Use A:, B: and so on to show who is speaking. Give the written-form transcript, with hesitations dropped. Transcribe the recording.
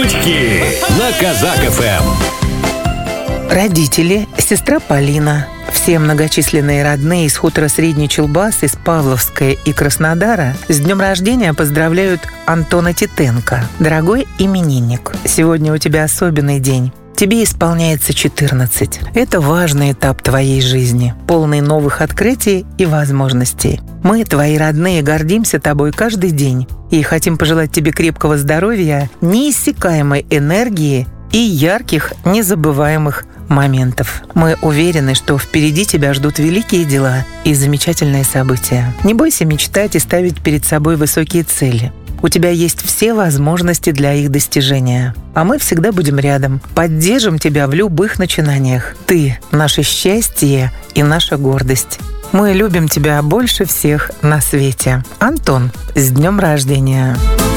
A: Шутки на Казах ФМ.
B: Родители, сестра Полина, все многочисленные родные из хутора Средний Чулбас, из Павловска и Краснодара с днем рождения поздравляют Антона Титенко. Дорогой именинник, сегодня у тебя особенный день. Тебе исполняется 14. Это важный этап твоей жизни, полный новых открытий и возможностей. Мы, твои родные, гордимся тобой каждый день и хотим пожелать тебе крепкого здоровья, неиссякаемой энергии и ярких, незабываемых моментов. Мы уверены, что впереди тебя ждут великие дела и замечательные события. Не бойся мечтать и ставить перед собой высокие цели. У тебя есть все возможности для их достижения. А мы всегда будем рядом, поддержим тебя в любых начинаниях. Ты – наше счастье и наша гордость. Мы любим тебя больше всех на свете. Антон, с днем рождения!